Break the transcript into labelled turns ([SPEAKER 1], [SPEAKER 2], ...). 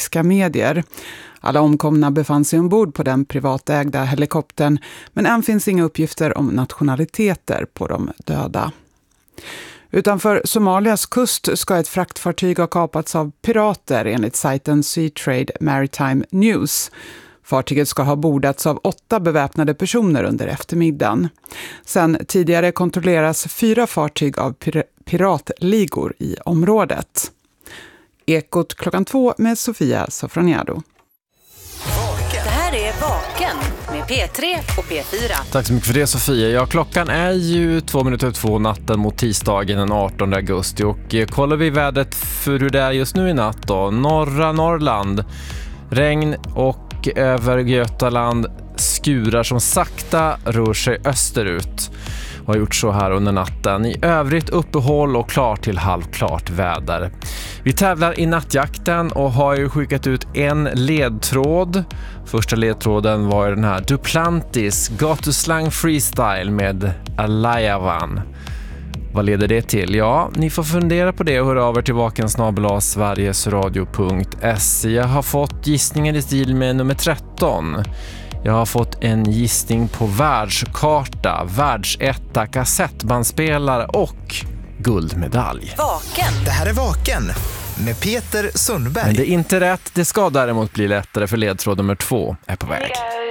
[SPEAKER 1] grekiska medier. Alla omkomna befann sig ombord på den privatägda helikoptern, men än finns inga uppgifter om nationaliteter på de döda. Utanför Somalias kust ska ett fraktfartyg ha kapats av pirater enligt sajten Seatrade Maritime News. Fartyget ska ha bordats av 8 beväpnade personer under eftermiddagen. Sen tidigare kontrolleras 4 fartyg av piratligor i området. Ekot 2 med Sofia Sofroniado.
[SPEAKER 2] Det här är Vaken med P3 och P4.
[SPEAKER 3] Tack så mycket för det, Sofia. Ja, klockan är ju 2:02 natten mot tisdagen den 18 augusti. Och kollar vi vädret för hur det är just nu i natt då. Norra Norrland, regn och över Götaland skurar som sakta rör sig österut. Har gjort så här under natten. I övrigt uppehåll och klart till halvklart väder. Vi tävlar i nattjakten och har ju skickat ut en ledtråd. Första ledtråden var den här Duplantis gatuslang freestyle med Alayavan. Vad leder det till? Ja, ni får fundera på det och höra av er till vakensnabel@sverigesradio.se. Jag har fått gissningen i stil med nummer 13. Jag har fått en gissning på världskarta, världsetta, kassettbandspelare och guldmedalj.
[SPEAKER 2] Vaken.
[SPEAKER 4] Det här är Vaken med Peter Sundberg.
[SPEAKER 3] Men det är inte rätt. Det ska däremot bli lättare för ledtråd nummer 2 är på väg.